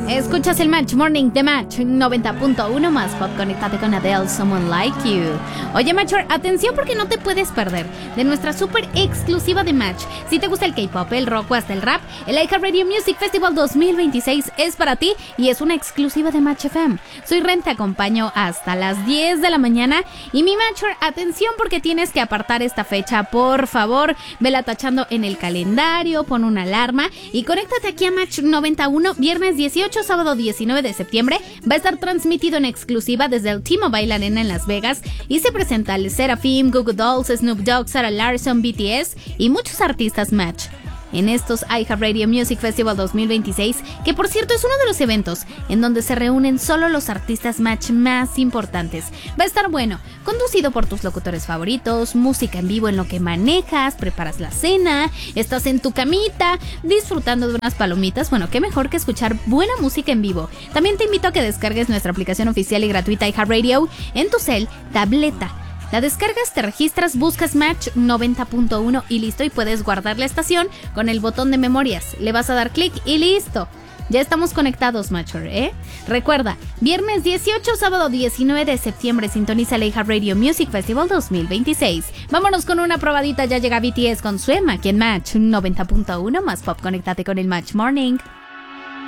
Escuchas el Match Morning de Match 90.1 más pop. Conéctate con Adele, Someone Like You. Oye, Matcher, atención porque no te puedes perder de nuestra súper exclusiva de Match. Si te gusta el K-pop, el rock o hasta el rap, el iHeartRadio Music Festival 2026 es para ti y es una exclusiva de Match FM. Soy Ren, te acompaño hasta las 10 de la mañana. Y mi Matcher, atención porque tienes que apartar esta fecha, por favor. Vela tachando en el calendario, pon una alarma y conéctate aquí a Match 91, viernes 18, sábado 19 de septiembre. Va a estar transmitido en exclusiva desde el T-Mobile Arena en Las Vegas y se presenta el Seraphim, Goo Goo Dolls, Snoop Dogg, Sarah Larsson, BTS y muchos artistas Match en estos iHeartRadio Music Festival 2026, que por cierto es uno de los eventos en donde se reúnen solo los artistas Match más importantes. Va a estar bueno, conducido por tus locutores favoritos, música en vivo en lo que manejas, preparas la cena, estás en tu camita, disfrutando de unas palomitas. Bueno, qué mejor que escuchar buena música en vivo. También te invito a que descargues nuestra aplicación oficial y gratuita iHeartRadio en tu cel, tableta. La descargas, te registras, buscas Match 90.1 y listo, y puedes guardar la estación con el botón de memorias. Le vas a dar clic y listo. Ya estamos conectados, Matcher, ¿eh? Recuerda, viernes 18, sábado 19 de septiembre, sintoniza el iHeartRadio Music Festival 2026. Vámonos con una probadita, ya llega BTS con Swim aquí en Match 90.1 más pop. Conéctate con el Match Morning.